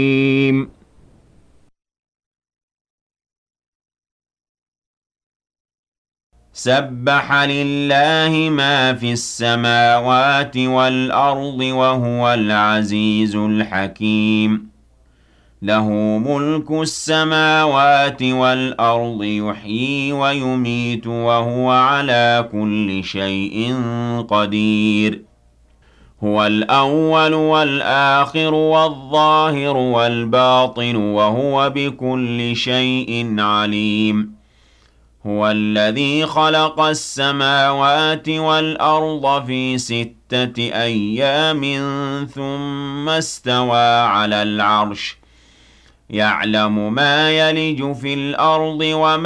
سبح لله ما في السماوات والأرض وهو العزيز الحكيم له ملك السماوات والأرض يحيي ويميت وهو على كل شيء قدير هو الأول والآخر والظاهر والباطن وهو بكل شيء عليم هو الذي خلق السماوات والأرض في 6 أيام ثم استوى على العرش يعلم ما يلج في الأرض وما